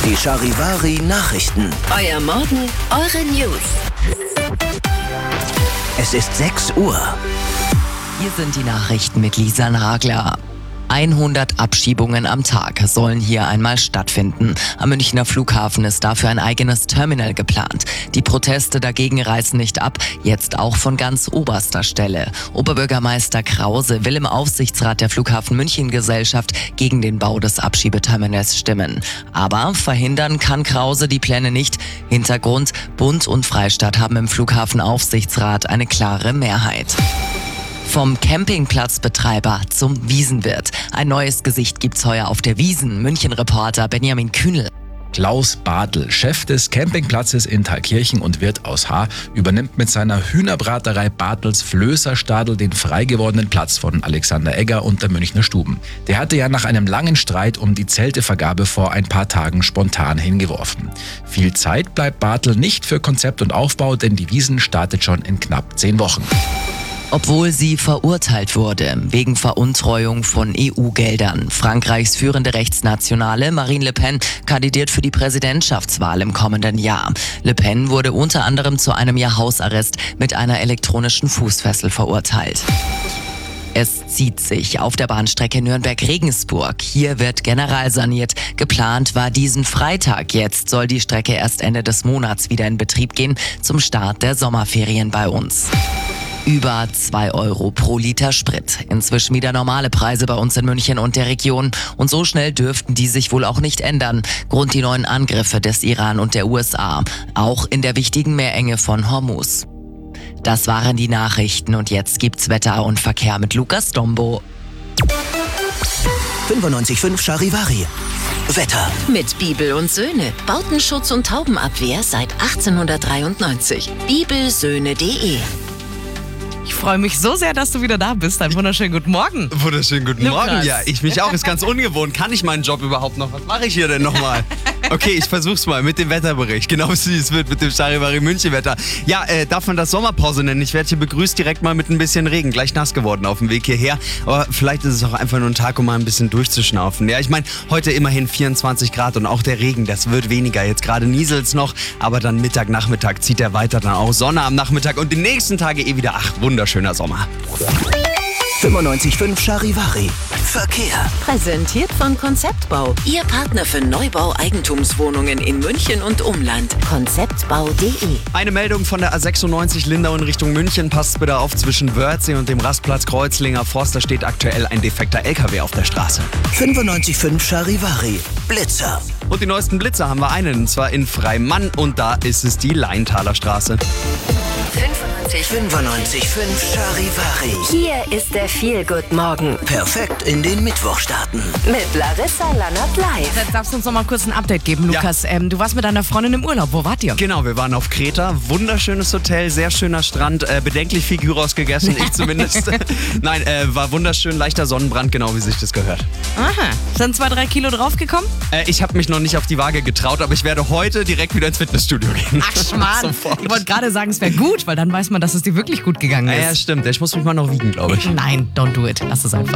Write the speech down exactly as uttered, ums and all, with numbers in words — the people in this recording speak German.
Die Charivari Nachrichten. Euer Morgen, eure News. Es ist sechs Uhr. Hier sind die Nachrichten mit Lisa Nagler. hundert Abschiebungen am Tag sollen hier einmal stattfinden. Am Münchner Flughafen ist dafür ein eigenes Terminal geplant. Die Proteste dagegen reißen nicht ab, jetzt auch von ganz oberster Stelle. Oberbürgermeister Krause will im Aufsichtsrat der Flughafen München Gesellschaft gegen den Bau des Abschiebeterminals stimmen. Aber verhindern kann Krause die Pläne nicht. Hintergrund: Bund und Freistaat haben im Flughafenaufsichtsrat eine klare Mehrheit. Vom Campingplatzbetreiber zum Wiesenwirt. Ein neues Gesicht gibt's heuer auf der Wiesn. München-Reporter Benjamin Kühnel. Klaus Bartel, Chef des Campingplatzes in Thalkirchen und Wirt aus Haar, übernimmt mit seiner Hühnerbraterei Bartels Flößerstadel den frei gewordenen Platz von Alexander Egger und der Münchner Stuben. Der hatte ja nach einem langen Streit um die Zeltevergabe vor ein paar Tagen spontan hingeworfen. Viel Zeit bleibt Bartel nicht für Konzept und Aufbau, denn die Wiesn startet schon in knapp zehn Wochen. Obwohl sie verurteilt wurde wegen Veruntreuung von E U-Geldern. Frankreichs führende Rechtsnationale Marine Le Pen kandidiert für die Präsidentschaftswahl im kommenden Jahr. Le Pen wurde unter anderem zu einem Jahr Hausarrest mit einer elektronischen Fußfessel verurteilt. Es zieht sich auf der Bahnstrecke Nürnberg-Regensburg. Hier wird generalsaniert. Geplant war diesen Freitag. Jetzt soll die Strecke erst Ende des Monats wieder in Betrieb gehen, zum Start der Sommerferien bei uns. Über zwei Euro pro Liter Sprit. Inzwischen wieder normale Preise bei uns in München und der Region. Und so schnell dürften die sich wohl auch nicht ändern. Grund die neuen Angriffe des Iran und der U S A. Auch in der wichtigen Meerenge von Hormuz. Das waren die Nachrichten und jetzt gibt's Wetter und Verkehr mit Lukas Dombo. fünfundneunzig Komma fünf Charivari. Wetter. Mit Bibel und Söhne. Bautenschutz und Taubenabwehr seit achtzehnhundertdreiundneunzig. bibelsöhne punkt de. Ich freue mich so sehr, dass du wieder da bist. Einen wunderschönen guten Morgen. Wunderschönen guten Lukas. Morgen. Ja, ich mich auch. Ist ganz ungewohnt. Kann ich meinen Job überhaupt noch? Was mache ich hier denn nochmal? Okay, ich versuch's mal mit dem Wetterbericht. Genau wie es wird mit dem Charivari München Wetter. Ja, äh, darf man das Sommerpause nennen? Ich werde hier begrüßt direkt mal mit ein bisschen Regen. Gleich nass geworden auf dem Weg hierher. Aber vielleicht ist es auch einfach nur ein Tag, um mal ein bisschen durchzuschnaufen. Ja, ich meine, heute immerhin vierundzwanzig Grad und auch der Regen, das wird weniger. Jetzt gerade nieselt's noch, aber dann Mittag, Nachmittag zieht er weiter. Dann auch Sonne am Nachmittag und die nächsten Tage eh wieder, ach, wunderschöner Sommer. fünfundneunzig Komma fünf Charivari. Verkehr. Präsentiert von Konzeptbau. Ihr Partner für Neubau Eigentumswohnungen in München und Umland. konzeptbau punkt de. Eine Meldung von der A sechsundneunzig Lindau in Richtung München. Passt bitte auf, zwischen Wörthsee und dem Rastplatz Kreuzlinger Forst, da steht aktuell ein defekter L K W auf der Straße. fünfundneunzig Komma fünf Charivari. Blitzer. Und die neuesten Blitzer haben wir einen, und zwar in Freimann, und da ist es die Leintaler Straße. fünfundneunzig Komma fünf Charivari. Hier ist der Feel-Good-Morgen. Perfekt in den Mittwoch starten. Mit Larissa Lannert live. Jetzt darfst du uns noch mal kurz ein Update geben, Ja. Lukas. Ähm, du warst mit deiner Freundin im Urlaub. Wo wart ihr? Genau, wir waren auf Kreta, wunderschönes Hotel, sehr schöner Strand, äh, bedenklich viel Gyros gegessen, ich zumindest. Nein, äh, war wunderschön, leichter Sonnenbrand, genau wie sich das gehört. Aha. Sind zwei, drei Kilo draufgekommen? Äh, ich habe mich noch nicht auf die Waage getraut, aber ich werde heute direkt wieder ins Fitnessstudio gehen. Ach, Schmarrn. Sofort. Ich wollte gerade sagen, es wäre gut, weil dann weiß man, dass es dir wirklich gut gegangen Ja, ja, ist. stimmt, ich muss mich mal noch wiegen, glaube ich. Nein, don't do it. Lass es einfach.